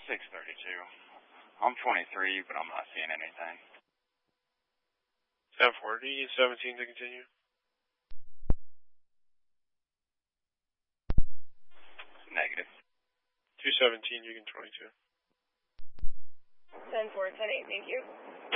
632. I'm 23, but I'm not seeing anything. 1040, 17 to continue. Negative. 217, you can 22. 10-4, 10-8, thank you.